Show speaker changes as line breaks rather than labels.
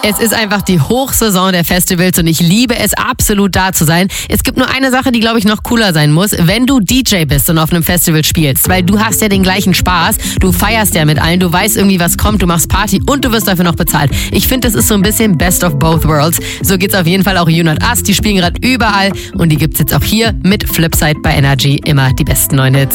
Es ist einfach die Hochsaison der Festivals und ich liebe es absolut, da zu sein. Es gibt nur eine Sache, die, glaube ich, noch cooler sein muss. Wenn du DJ bist und auf einem Festival spielst, weil du hast ja den gleichen Spaß, du feierst ja mit allen, du weißt irgendwie, was kommt, du machst Party und du wirst dafür noch bezahlt. Ich finde, das ist so ein bisschen Best of Both Worlds. So geht's auf jeden Fall auch You Not Us. Die spielen gerade überall und die gibt's jetzt auch hier mit Flipside bei Energy. Immer die besten neuen Hits.